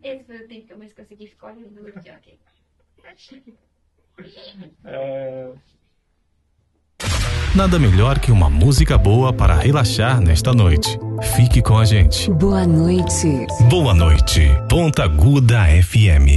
Esse foi o tempo que eu mais consegui ficar olhando no jockey. Nada melhor que uma música boa para relaxar nesta noite. Fique com a gente. Boa noite. Boa noite. Ponta Aguda FM.